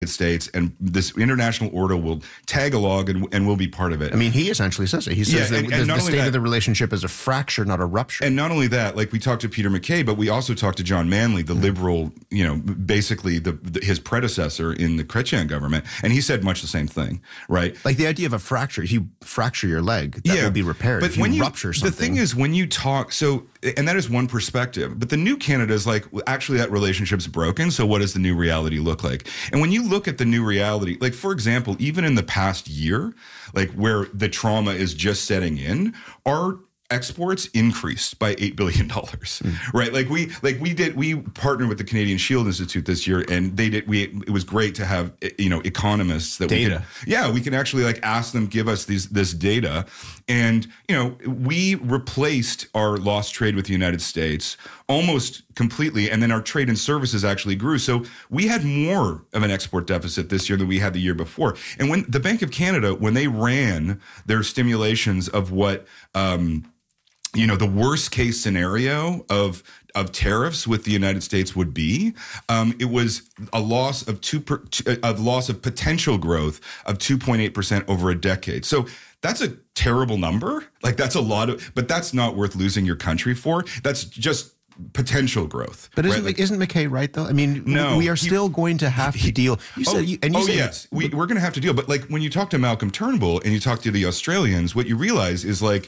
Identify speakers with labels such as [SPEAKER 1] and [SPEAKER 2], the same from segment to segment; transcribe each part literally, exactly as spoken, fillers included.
[SPEAKER 1] States, and this international order will tag along and, and will be part of it.
[SPEAKER 2] I mean, he essentially says it. He says
[SPEAKER 1] yeah,
[SPEAKER 2] that
[SPEAKER 1] and,
[SPEAKER 2] the,
[SPEAKER 1] and
[SPEAKER 2] the state
[SPEAKER 1] that,
[SPEAKER 2] of the relationship is a fracture, not a rupture.
[SPEAKER 1] And not only that, like we talked to Peter MacKay, but we also talked to John Manley, the mm-hmm. liberal, you know, basically the, the his predecessor in the Chrétien government, and he said much the same thing, right?
[SPEAKER 2] Like the idea of a fracture. If you fracture your leg, that
[SPEAKER 1] yeah,
[SPEAKER 2] will be repaired.
[SPEAKER 1] But
[SPEAKER 2] if you
[SPEAKER 1] when you
[SPEAKER 2] rupture something,
[SPEAKER 1] the thing is, when you talk, so and that is one perspective. But the new Canada is like, actually, that relationship's broken. So what does the new reality look like? And when you look at the new reality, like for example, even in the past year, like where the trauma is just setting in, our exports increased by eight billion dollars, mm. right? Like we, like we did, we partnered with the Canadian Shield Institute this year, and they did, we, it was great to have, you know, economists that
[SPEAKER 2] data.
[SPEAKER 1] we could, yeah, we can actually like ask them, give us these, this data. And, you know, we replaced our lost trade with the United States almost completely. And then our trade and services actually grew. So we had more of an export deficit this year than we had the year before. And when the Bank of Canada, when they ran their stimulations of what, um, you know, the worst case scenario of of tariffs with the United States would be, um, it was a loss of two per, a loss of potential growth of two point eight percent over a decade. So that's a terrible number. Like that's a lot of, but that's not worth losing your country for. That's just potential growth.
[SPEAKER 2] But isn't,
[SPEAKER 1] right? like,
[SPEAKER 2] isn't MacKay right though? I mean,
[SPEAKER 1] no,
[SPEAKER 2] we are
[SPEAKER 1] he,
[SPEAKER 2] still going to have
[SPEAKER 1] he,
[SPEAKER 2] to deal. You
[SPEAKER 1] oh,
[SPEAKER 2] said, you, and you
[SPEAKER 1] oh
[SPEAKER 2] said,
[SPEAKER 1] yes, we, we're going to have to deal. But like when you talk to Malcolm Turnbull and you talk to the Australians, what you realize is like,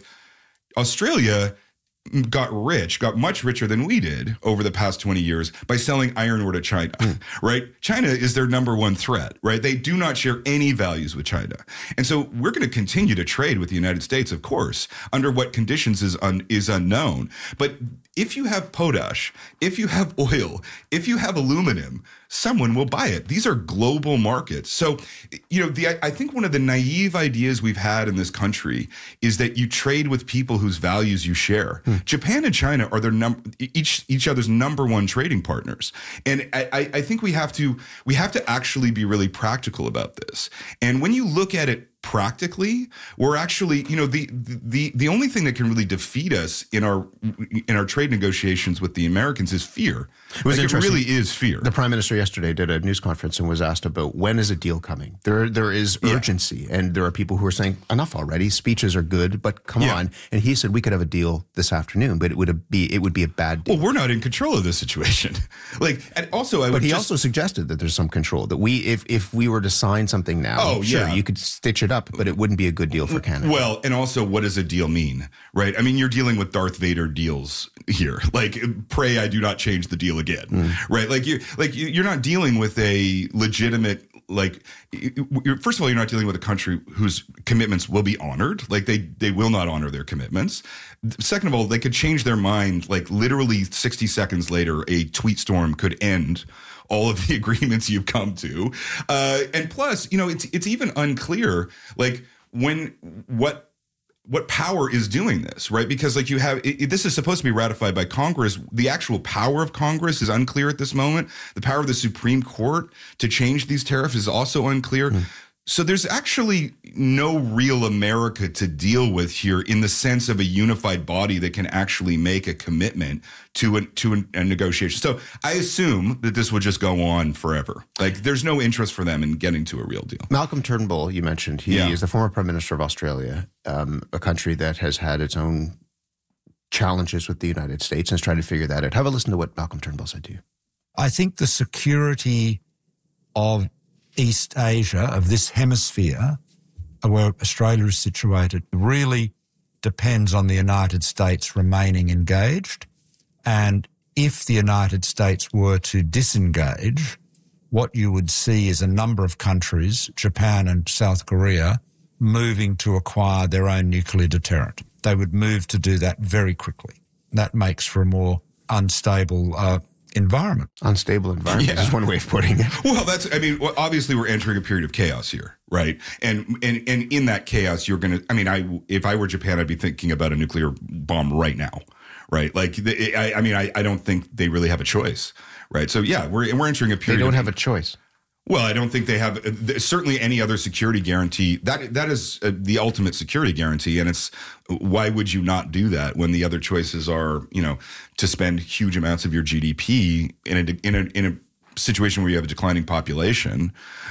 [SPEAKER 1] Australia got rich, got much richer than we did over the past twenty years by selling iron ore to China, mm. right? China is their number one threat, right? They do not share any values with China. And so we're going to continue to trade with the United States, of course, under what conditions is un, is unknown. But if you have potash, if you have oil, if you have aluminum, someone will buy it. These are global markets. So, you know, the I think one of the naive ideas we've had in this country is that you trade with people whose values you share. Hmm. Japan and China are their num- each each other's number one trading partners. And I, I think we have to we have to actually be really practical about this. And when you look at it practically, we're actually, you know, the the the only thing that can really defeat us in our in our trade negotiations with the Americans is fear.
[SPEAKER 2] It was
[SPEAKER 1] like
[SPEAKER 2] interesting.
[SPEAKER 1] It really is fear.
[SPEAKER 2] The Prime Minister yesterday did a news conference and was asked about when is a deal coming. There there is urgency, yeah. and there are people who are saying enough already. Speeches are good, but come yeah. on. And he said we could have a deal this afternoon, but it would be it would be a bad deal.
[SPEAKER 1] Well, we're not in control of this situation. like, and also, I
[SPEAKER 2] but
[SPEAKER 1] would
[SPEAKER 2] he
[SPEAKER 1] just,
[SPEAKER 2] also suggested that there's some control. That we, if if we were to sign something now,
[SPEAKER 1] oh,
[SPEAKER 2] sure,
[SPEAKER 1] yeah.
[SPEAKER 2] you could stitch it up, but it wouldn't be a good deal for Canada.
[SPEAKER 1] Well, and also, what does a deal mean, right? I mean, you're dealing with Darth Vader deals here. Like, pray I do not change the deal again, mm. right? Like you, like you're not dealing with a legitimate. Like, you're, first of all, you're not dealing with a country whose commitments will be honored. Like, they they will not honor their commitments. Second of all, they could change their mind. Like, literally sixty seconds later, a tweet storm could end all of the agreements you've come to. Uh, and plus, you know, it's it's even unclear, like, when what what power is doing this, right? Because like you have, it, this is supposed to be ratified by Congress. The actual power of Congress is unclear at this moment. The power of the Supreme Court to change these tariffs is also unclear. Mm. So there's actually no real America to deal with here in the sense of a unified body that can actually make a commitment to a, to a, a negotiation. So I assume that this would just go on forever. Like there's no interest for them in getting to a real deal.
[SPEAKER 2] Malcolm Turnbull, you mentioned, he yeah. is the former Prime Minister of Australia, um, a country that has had its own challenges with the United States and is trying to figure that out. Have a listen to what Malcolm Turnbull said to you.
[SPEAKER 3] I think the security of East Asia, of this hemisphere, where Australia is situated, really depends on the United States remaining engaged. And if the United States were to disengage, what you would see is a number of countries, Japan and South Korea, moving to acquire their own nuclear deterrent. They would move to do that very quickly. That makes for a more unstable uh, environment.
[SPEAKER 2] Unstable environment yeah. is one way of putting it.
[SPEAKER 1] Well, that's, I mean, well, obviously we're entering a period of chaos here, right? And and and in that chaos, you're going to, I mean, I if I were Japan, I'd be thinking about a nuclear bomb right now, right? Like, I, I mean, I, I don't think they really have a choice, right? So yeah, we're we're entering a period.
[SPEAKER 2] They don't
[SPEAKER 1] of,
[SPEAKER 2] have a choice.
[SPEAKER 1] Well, I don't think they have certainly any other security guarantee. That that is the ultimate security guarantee, and it's why would you not do that when the other choices are, you know, to spend huge amounts of your G D P in a in a in a situation where you have a declining population,